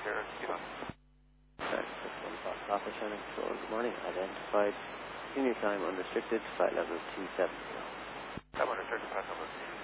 Sierra Kilo. Alright, 615 Alpha China Control. Good morning. Identified. Senior time unrestricted. Flight level 270. I'm unrestricted, flight level 270.